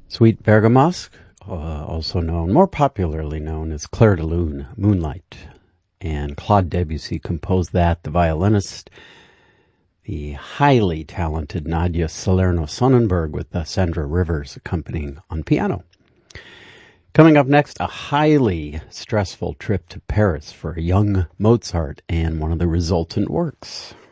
Suite Bergamasque, also more popularly known as Clair de Lune, Moonlight. And Claude Debussy composed that. The violinist, the highly talented Nadia Salerno-Sonnenberg with Sandra Rivers accompanying on piano. Coming up next, a highly stressful trip to Paris for a young Mozart and one of the resultant works.